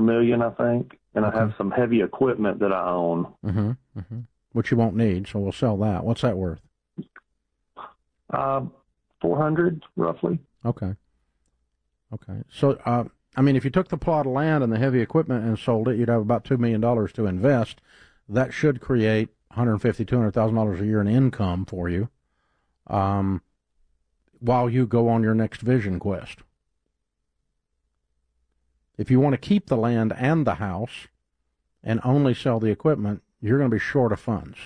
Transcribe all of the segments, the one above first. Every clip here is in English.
$250,000, I think, and I have some heavy equipment that I own. Which you won't need, so we'll sell that. What's that worth? 400 roughly. Okay. So, I mean, if you took the plot of land and the heavy equipment and sold it, you'd have about $2 million to invest. That should create $150,000, $200,000 a year in income for you, while you go on your next vision quest. If you want to keep the land and the house and only sell the equipment, you're going to be short of funds.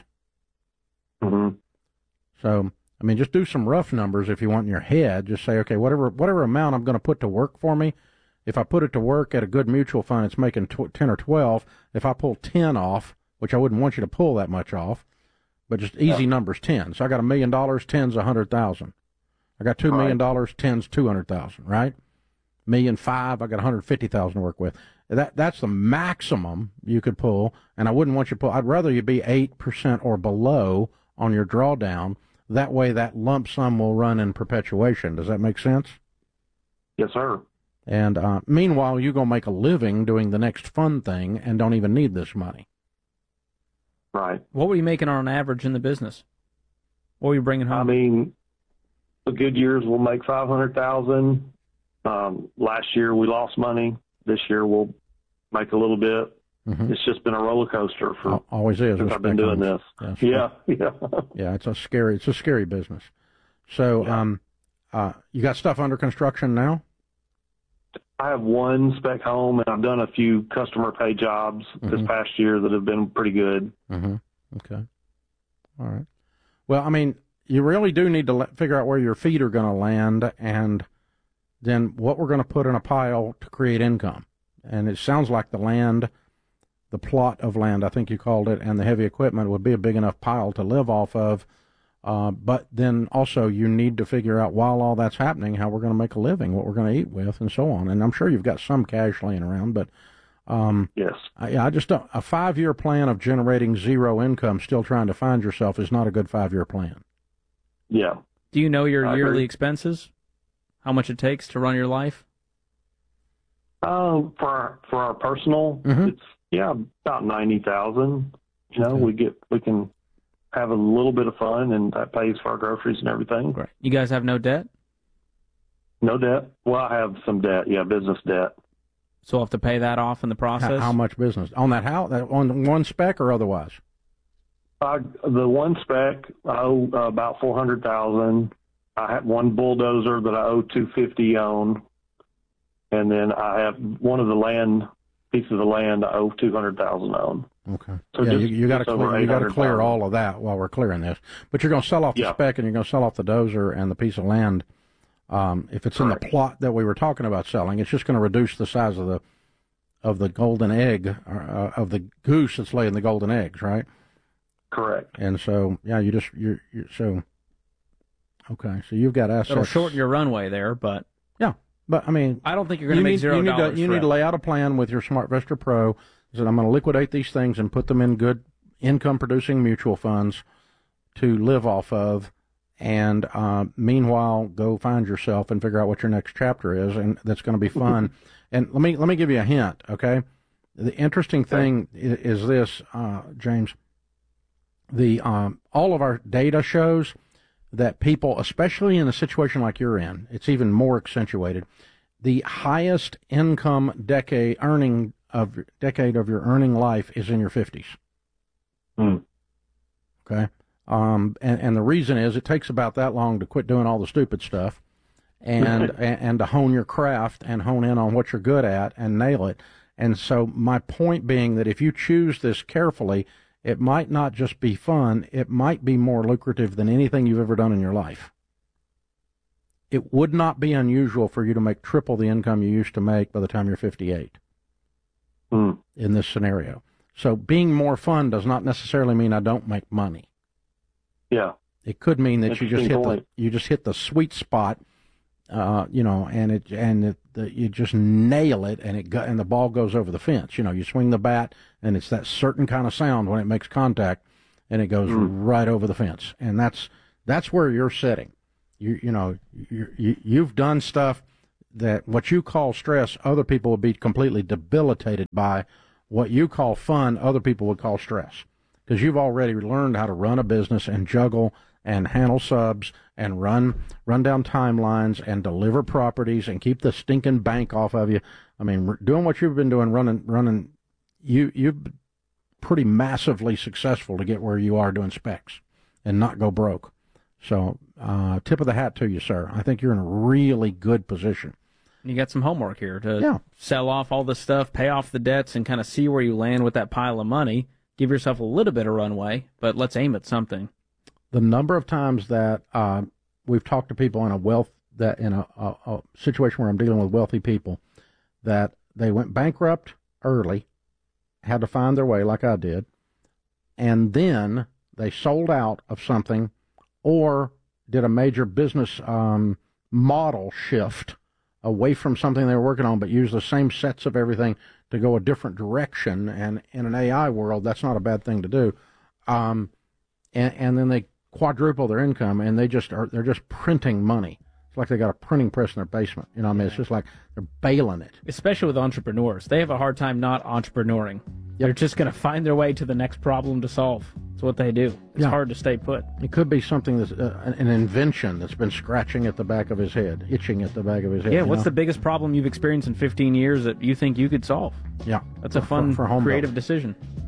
So, I mean, just do some rough numbers if you want in your head. Just say, okay, whatever amount I'm going to put to work for me, if I put it to work at a good mutual fund, it's making 10 or 12. If I pull 10 off, which I wouldn't want you to pull that much off, but just easy numbers, 10. So I got $1 million, 10's 100,000. I got $2 million, 10's 200,000, right? $1.5 million, I got 150,000 to work with. That's the maximum you could pull, and I wouldn't want you to pull. I'd rather you be 8% or below on your drawdown. That way that lump sum will run in perpetuation. Does that make sense? Yes, sir. And meanwhile, you're going to make a living doing the next fun thing and don't even need this money. Right. What were you making on average in the business? What were you bringing home? I mean, the good years we'll make 500,000. Last year we lost money. This year we'll make a little bit. It's just been a roller coaster for always is since I've been doing this. Yeah. It's a scary business. So, you got stuff under construction now? I have one spec home, and I've done a few customer pay jobs this past year that have been pretty good. Okay. All right. Well, I mean, you really do need to figure out where your feet are going to land, and then what we're going to put in a pile to create income. And it sounds like the plot of land, I think you called it, and the heavy equipment would be a big enough pile to live off of. But then also you need to figure out, while all that's happening, how we're going to make a living, what we're going to eat with, and so on. And I'm sure you've got some cash laying around, but yes, I just don't. A 5-year plan of generating zero income, still trying to find yourself, is not a good 5-year plan. Yeah. Do you know your yearly expenses? How much it takes to run your life? For our personal, it's about 90,000. You know, we can have a little bit of fun, and that pays for our groceries and everything. Right. You guys have no debt? No debt. Well, I have some debt. Yeah, business debt. So we'll have to pay that off in the process? How much business? On that house? On one spec or otherwise? The one spec, I owe about 400,000. I have one bulldozer that I owe 250 on, and then I have one of the pieces of the land I owe 200,000 on. Okay. So you got to clear all of that while we're clearing this. But you're going to sell off the spec, and you're going to sell off the dozer and the piece of land. If it's in the plot that we were talking about selling, it's just going to reduce the size of the golden egg, of the goose that's laying the golden eggs, right? Correct. And so, okay, so you've got assets. It'll shorten your runway there, but but I mean, I don't think you're going to make $0. You need to lay out a plan with your SmartVestor Pro. That I'm going to liquidate these things and put them in good income-producing mutual funds to live off of, and meanwhile, go find yourself and figure out what your next chapter is, and that's going to be fun. And let me give you a hint, okay? The interesting thing is this, James. All of our data shows that people, especially in a situation like you're in, it's even more accentuated. The highest income decade of your earning life is in your 50s. Okay? And the reason is it takes about that long to quit doing all the stupid stuff and and to hone your craft and hone in on what you're good at and nail it. And so my point being that if you choose this carefully, it might not just be fun, it might be more lucrative than anything you've ever done in your life. It would not be unusual for you to make triple the income you used to make by the time you're 58 in this scenario. So being more fun does not necessarily mean I don't make money. Yeah. It could mean that you just hit the sweet spot, and you just nail it, and the ball goes over the fence. You know, you swing the bat, and it's that certain kind of sound when it makes contact, and it goes right over the fence. And that's where you're sitting. You've done stuff that what you call stress, other people would be completely debilitated by. What you call fun, other people would call stress. Because you've already learned how to run a business and juggle and handle subs and run down timelines and deliver properties and keep the stinking bank off of you. I mean, doing what you've been doing, running, you've been pretty massively successful to get where you are doing specs and not go broke. So, tip of the hat to you, sir. I think you're in a really good position. You got some homework here to sell off all this stuff, pay off the debts, and kind of see where you land with that pile of money. Give yourself a little bit of runway, but let's aim at something. The number of times that we've talked to people in a situation where I'm dealing with wealthy people, that they went bankrupt early, had to find their way like I did, and then they sold out of something or did a major business model shift away from something they were working on, but used the same sets of everything to go a different direction. And in an AI world, that's not a bad thing to do. And then they quadruple their income, and they're just printing money. It's like they got a printing press in their basement. You know what I mean? It's just like they're bailing it. Especially with entrepreneurs. They have a hard time not entrepreneuring. Yep. They're just going to find their way to the next problem to solve. That's what they do. It's hard to stay put. It could be something that's an invention that's been scratching at the back of his head, itching at the back of his head. Yeah, what's the biggest problem you've experienced in 15 years that you think you could solve? Yeah. That's a fun, creative decision.